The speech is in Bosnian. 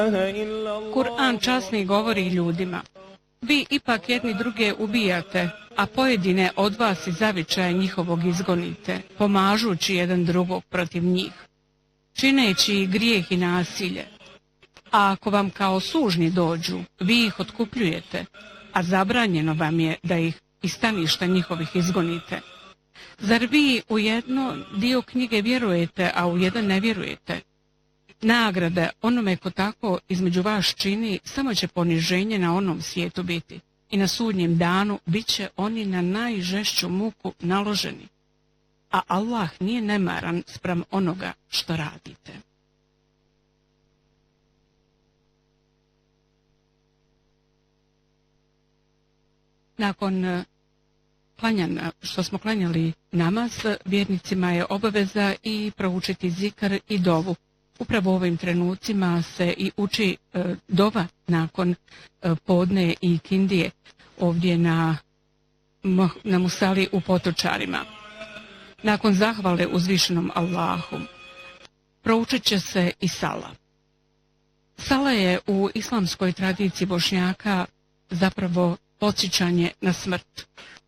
Kur'an časni govori ljudima: vi ipak jedni druge ubijate, a pojedine od vas iz zavičaja njihovog izgonite, pomažući jedan drugog protiv njih, čineći grijeh i nasilje. A ako vam kao sužnji dođu, vi ih otkupljujete, a zabranjeno vam je da ih iz staništa njihovih izgonite. Zar vi u jedno dio knjige vjerujete, a u jedan ne vjerujete? Nagrada onome ko tako između vas čini, samo će poniženje na onom svijetu biti, i na sudnjem danu bit će oni na najžešću muku naloženi. A Allah nije nemaran spram onoga što radite. Nakon klanjanja, što smo klanjali namaz, vjernicima je obaveza i proučiti zikr i dovu. Upravo u ovim trenucima se i uči dova nakon podne i kindije ovdje na musali u Potočarima. Nakon zahvale uzvišenom Allahu, proučit će se i sala. Sala je u islamskoj tradiciji Bošnjaka zapravo podsjećanje na smrt.